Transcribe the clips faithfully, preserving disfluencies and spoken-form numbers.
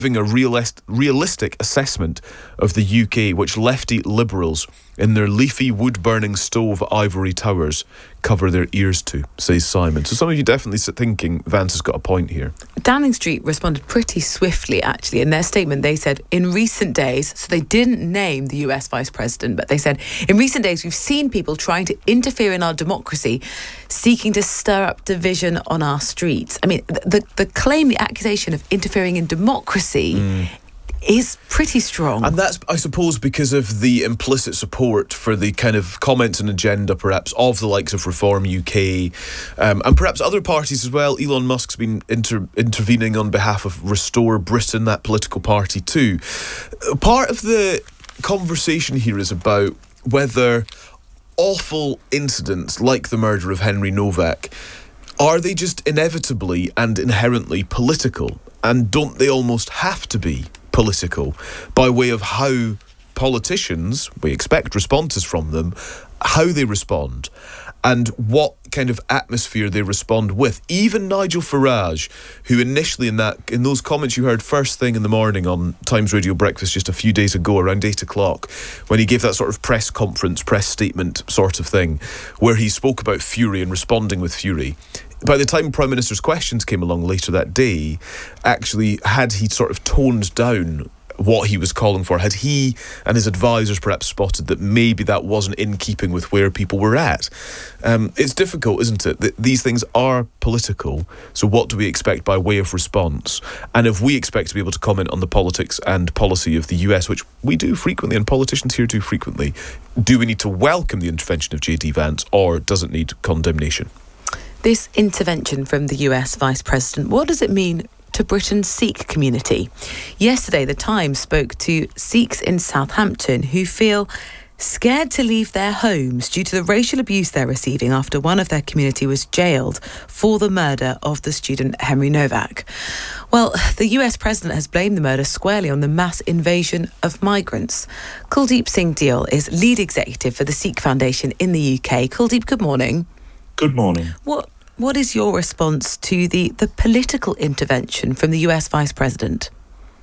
giving a realist, realistic assessment of the U K, which lefty liberals in their leafy wood-burning stove ivory towers cover their ears to, says Simon. So some of you definitely sit thinking Vance has got a point here. Downing Street responded pretty swiftly, actually. In their statement, they said, in recent days, so they didn't name the U S Vice President, but they said, in recent days, we've seen people trying to interfere in our democracy, seeking to stir up division on our streets. I mean, the, the claim, the accusation of interfering in democracy mm. is pretty strong. And that's, I suppose, because of the implicit support for the kind of comments and agenda, perhaps, of the likes of Reform U K um, and perhaps other parties as well. Elon Musk's been inter- intervening on behalf of Restore Britain, that political party too. Part of the conversation here is about whether awful incidents like the murder of Henry Novak, are they just inevitably and inherently political? And don't they almost have to be political by way of how politicians, we expect responses from them, how they respond and what kind of atmosphere they respond with? Even Nigel Farage, who initially in that in those comments you heard first thing in the morning on Times Radio Breakfast just a few days ago around eight o'clock, when he gave that sort of press conference, press statement sort of thing, where he spoke about fury and responding with fury, by the time Prime Minister's questions came along later that day, actually, had he sort of toned down what he was calling for, had he and his advisors perhaps spotted that maybe that wasn't in keeping with where people were at? Um, it's difficult, isn't it? Th- these things are political, so what do we expect by way of response? And if we expect to be able to comment on the politics and policy of the U S, which we do frequently and politicians here do frequently, do we need to welcome the intervention of J D Vance, or does it need condemnation? This intervention from the U S Vice President, what does it mean to Britain's Sikh community? Yesterday, The Times spoke to Sikhs in Southampton who feel scared to leave their homes due to the racial abuse they're receiving after one of their community was jailed for the murder of the student Henry Novak. Well, the U S President has blamed the murder squarely on the mass invasion of migrants. Kuldeep Singh Deol is lead executive for the Sikh Foundation in the U K. Kuldeep, good morning. Good morning. What What is your response to the, the political intervention from the U S Vice President?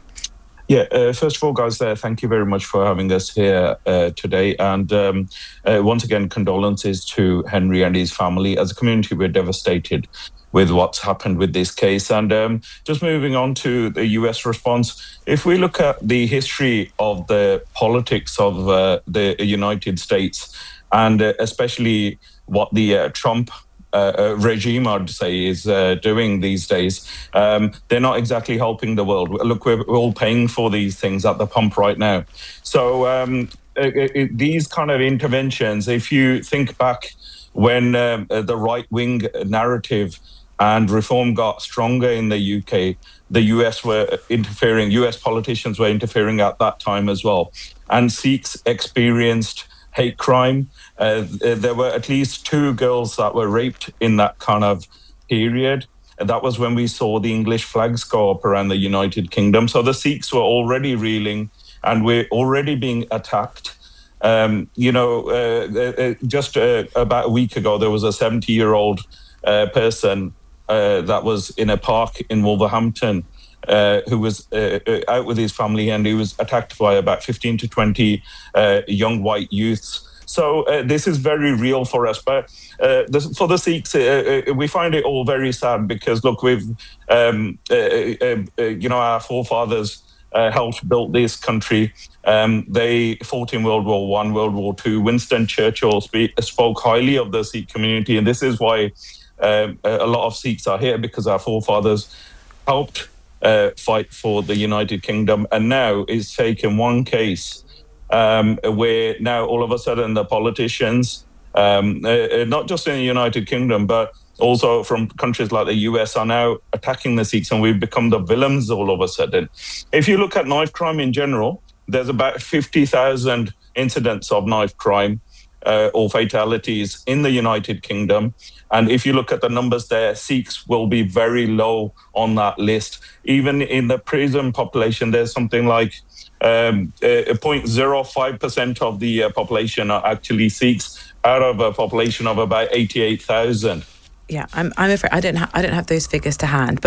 Yeah, uh, first of all, guys, uh, thank you very much for having us here uh, today. And um, uh, once again, condolences to Henry and his family. As a community, we're devastated with what's happened with this case. And um, just moving on to the U S response, if we look at the history of the politics of uh, the United States, and uh, especially what the uh, Trump Uh, regime, I'd say, is uh, doing these days, um, they're not exactly helping the world. Look, we're, we're all paying for these things at the pump right now. So um, it, it, these kind of interventions, if you think back when um, the right-wing narrative and reform got stronger in the U K, the U S were interfering, U S politicians were interfering at that time as well. And Sikhs experienced hate crime. Uh, there were at least two girls that were raped in that kind of period. And that was when we saw the English flags go up around the United Kingdom. So the Sikhs were already reeling and we're already being attacked. Um, you know, uh, uh, just uh, about a week ago, there was a seventy-year-old uh, person uh, that was in a park in Wolverhampton uh, who was uh, out with his family, and he was attacked by about fifteen to twenty uh, young white youths. So uh, this is very real for us. But uh, this, for the Sikhs, uh, uh, we find it all very sad because, look, we've, um, uh, uh, uh, you know, our forefathers uh, helped build this country. Um, they fought in World War One, World War Two. Winston Churchill speak, spoke highly of the Sikh community. And this is why uh, a lot of Sikhs are here, because our forefathers helped uh, fight for the United Kingdom. And now it's taken one case Um, where now all of a sudden the politicians, um, uh, not just in the United Kingdom, but also from countries like the U S, are now attacking the Sikhs, and we've become the villains all of a sudden. If you look at knife crime in general, there's about fifty thousand incidents of knife crime uh, or fatalities in the United Kingdom. And if you look at the numbers there, Sikhs will be very low on that list. Even in the prison population, there's something like Um, uh, zero point zero five percent of the uh, population are actually Sikhs out of a population of about eighty-eight thousand. Yeah, I'm. I'm afraid I don't. Ha- I don't have those figures to hand. But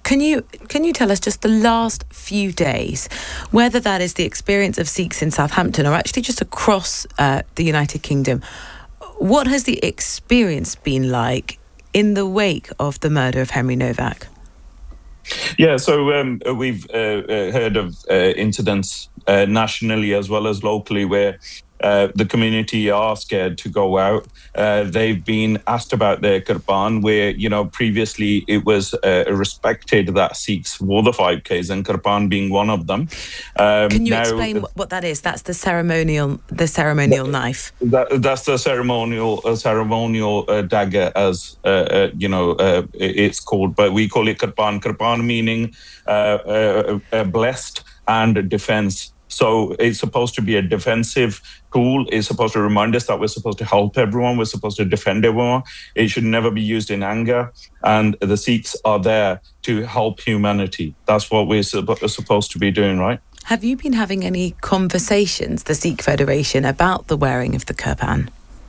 Can you can you tell us just the last few days, whether that is the experience of Sikhs in Southampton or actually just across uh, the United Kingdom, what has the experience been like in the wake of the murder of Henry Novak? Yeah, so um, we've uh, uh, heard of uh, incidents uh, nationally as well as locally where uh, the community are scared to go out. Uh, they've been asked about their Qurban, where, you know, previously it was uh, respected that Sikhs wore the five Ks, and Qurban being one of them. Um, Can you now, explain what that is? That's the ceremonial, the ceremonial that, knife. That, that's the ceremonial uh, ceremonial uh, dagger, as uh, uh, you know, uh, it's called, but we call it Qurban. Qurban meaning uh, uh, uh, blessed and defense. So it's supposed to be a defensive tool. It's supposed to remind us that we're supposed to help everyone. We're supposed to defend everyone. It should never be used in anger. And the Sikhs are there to help humanity. That's what we're supposed to be doing, right? Have you been having any conversations, the Sikh Federation, about the wearing of the Qurban?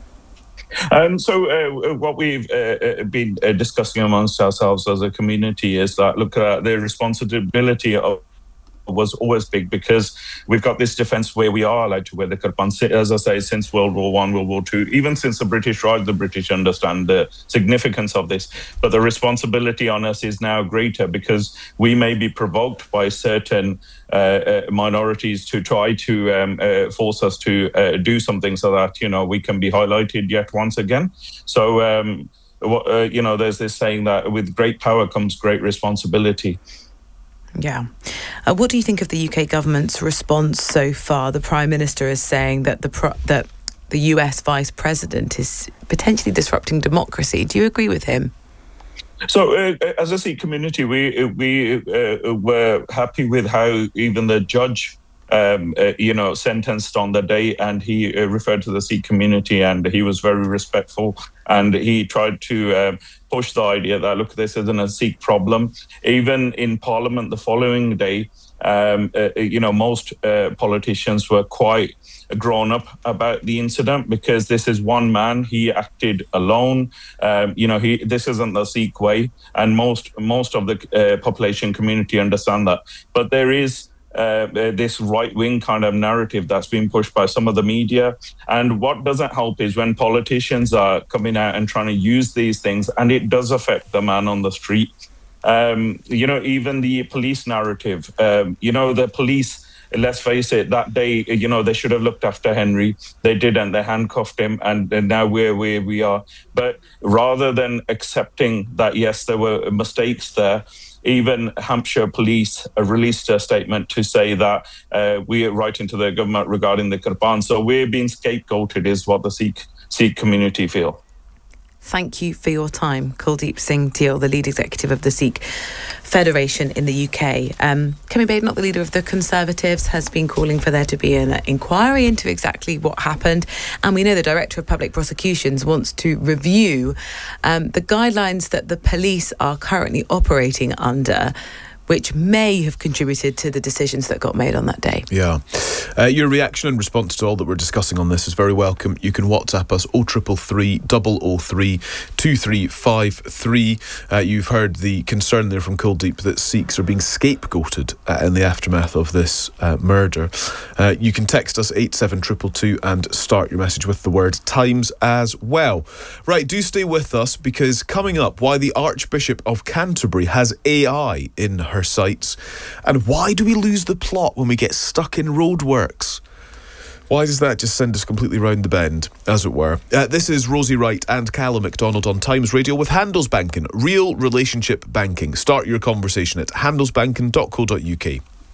Um, so uh, what we've uh, been uh, discussing amongst ourselves as a community is that, look, uh, the responsibility of was always big, because we've got this defence where we are allowed to wear the Qurban, as I say, since World War One, World War Two, even since the British Raj, the British understand the significance of this. But the responsibility on us is now greater, because we may be provoked by certain uh, uh, minorities to try to um, uh, force us to uh, do something so that, you know, we can be highlighted yet once again. So, um, uh, you know, there's this saying that with great power comes great responsibility. Yeah. Uh, what do you think of the U K government's response so far? The Prime Minister is saying that the pro- that the U S Vice President is potentially disrupting democracy. Do you agree with him? So, uh, as a Sikh community, we we uh, were happy with how even the judge, um, uh, you know, sentenced on the day, and he uh, referred to the Sikh community, and he was very respectful, and he tried to um, push the idea that, look, this isn't a Sikh problem. Even in Parliament the following day, um, uh, you know, most uh, politicians were quite grown up about the incident, because this is one man. He acted alone. Um, you know, he this isn't the Sikh way, and most most of the uh, population community understand that. But there is Uh, this right-wing kind of narrative that's been pushed by some of the media. And what doesn't help is when politicians are coming out and trying to use these things, and it does affect the man on the street. Um, you know, even the police narrative, um, you know, the police, let's face it, that day, you know, they should have looked after Henry. They didn't. They handcuffed him, and, and now we're where we are. But rather than accepting that, yes, there were mistakes there, even Hampshire Police released a statement to say that uh, we are writing to the government regarding the Qurban. So we're being scapegoated, is what the Sikh, Sikh community feel. Thank you for your time, Kuldeep Singh Thiel, the lead executive of the Sikh Federation in the U K. Um, Kemi Badenoch, the leader of the Conservatives, has been calling for there to be an inquiry into exactly what happened. And we know the Director of Public Prosecutions wants to review um, the guidelines that the police are currently operating under, which may have contributed to the decisions that got made on that day. Yeah. Uh, your reaction and response to all that we're discussing on this is very welcome. You can WhatsApp us oh triple three, double oh three, two three five three. Uh, you've heard the concern there from Kuldeep that Sikhs are being scapegoated uh, in the aftermath of this uh, murder. Uh, you can text us eight seven two two two and start your message with the word Times as well. Right, do stay with us, because coming up, why the Archbishop of Canterbury has A I in her sights, and why do we lose the plot when we get stuck in roadworks? Why does that just send us completely round the bend, as it were? Uh, this is Rosie Wright and Callum McDonald on Times Radio with Handelsbanken, real relationship banking. Start your conversation at handelsbanken dot co dot uk.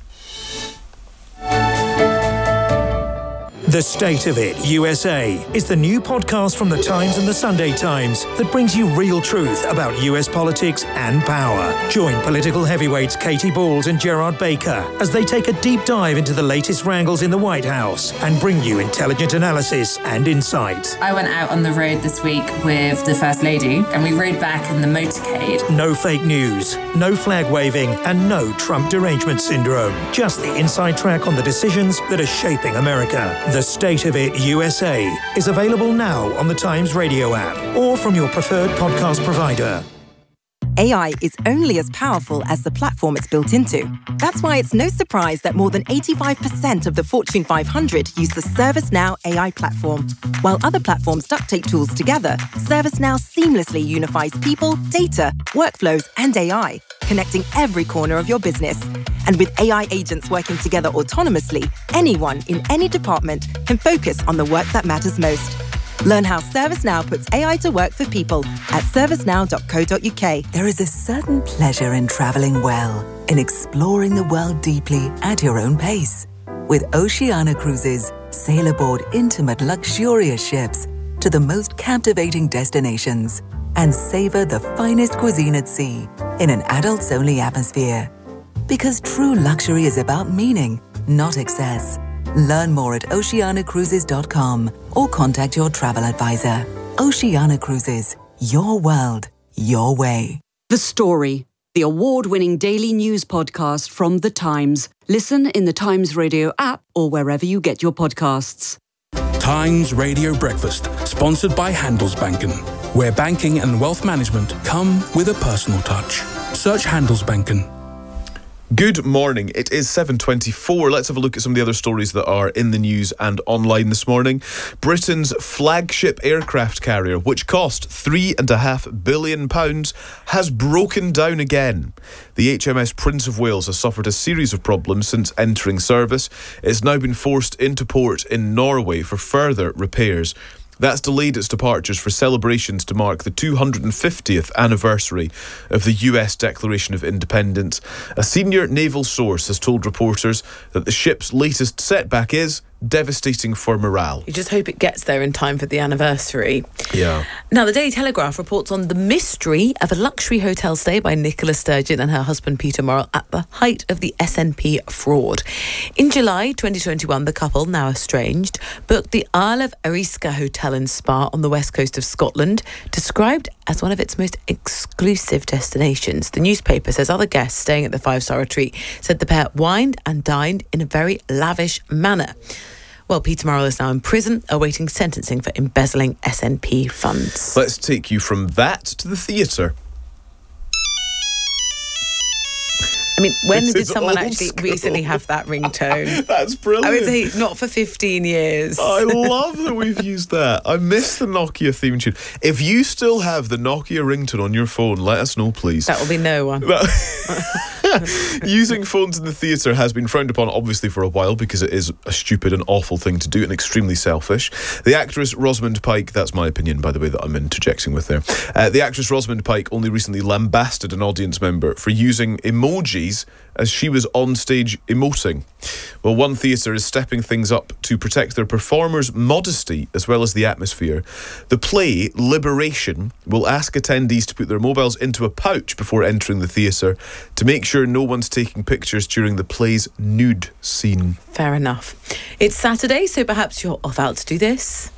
The State of It U S A is the new podcast from The Times and The Sunday Times that brings you real truth about U S politics and power. Join political heavyweights Katie Balls and Gerard Baker as they take a deep dive into the latest wrangles in the White House and bring you intelligent analysis and insight. I went out on the road this week with the First Lady, and we rode back in the motorcade. No fake news, no flag waving, and no Trump derangement syndrome. Just the inside track on the decisions that are shaping America. The State of It U S A is available now on the Times Radio app or from your preferred podcast provider. A I is only as powerful as the platform it's built into. That's why it's no surprise that more than eighty-five percent of the Fortune five hundred use the ServiceNow A I platform. While other platforms duct tape tools together, ServiceNow seamlessly unifies people, data, workflows, and A I, connecting every corner of your business. And with A I agents working together autonomously, anyone in any department can focus on the work that matters most. Learn how ServiceNow puts A I to work for people at servicenow dot co dot uk. There is a certain pleasure in travelling well, in exploring the world deeply at your own pace. With Oceania Cruises, sail aboard intimate, luxurious ships to the most captivating destinations and savour the finest cuisine at sea in an adults-only atmosphere. Because true luxury is about meaning, not excess. Learn more at oceania cruises dot com or contact your travel advisor. Oceania Cruises, your world, your way. The Story, the award-winning daily news podcast from The Times. Listen in the Times Radio app or wherever you get your podcasts. Times Radio Breakfast, sponsored by Handelsbanken, where banking and wealth management come with a personal touch. Search Handelsbanken. Good morning. It is seven twenty-four. Let's have a look at some of the other stories that are in the news and online this morning. Britain's flagship aircraft carrier, which cost three and a half billion pounds, has broken down again. The H M S Prince of Wales has suffered a series of problems since entering service. It's now been forced into port in Norway for further repairs. That's delayed its departures for celebrations to mark the two hundred fiftieth anniversary of the U S Declaration of Independence. A senior naval source has told reporters that the ship's latest setback is devastating for morale. You just hope it gets there in time for the anniversary. Yeah. Now, the Daily Telegraph reports on the mystery of a luxury hotel stay by Nicola Sturgeon and her husband Peter Morrell at the height of the S N P fraud. In July twenty twenty-one, the couple, now estranged, booked the Isle of Eriska Hotel and Spa on the west coast of Scotland, described as one of its most exclusive destinations. The newspaper says other guests staying at the five-star retreat said the pair wined and dined in a very lavish manner. Well, Peter Morrell is now in prison, awaiting sentencing for embezzling S N P funds. Let's take you from that to the theatre. I mean, when This did is someone old actually school. recently have that ringtone? That's brilliant. I would say not for fifteen years. I love that we've used that. I miss the Nokia theme tune. If you still have the Nokia ringtone on your phone, let us know, please. That will be no one. Using phones in the theatre has been frowned upon, obviously, for a while because it is a stupid and awful thing to do and extremely selfish. The actress Rosamund Pike, that's my opinion, by the way, that I'm interjecting with there. Uh, the actress Rosamund Pike only recently lambasted an audience member for using emojis as she was on stage emoting. Well, one theatre is stepping things up to protect their performers' modesty as well as the atmosphere. The play, Liberation, will ask attendees to put their mobiles into a pouch before entering the theatre to make sure no one's taking pictures during the play's nude scene. Fair enough. It's Saturday, so perhaps you're off out to do this.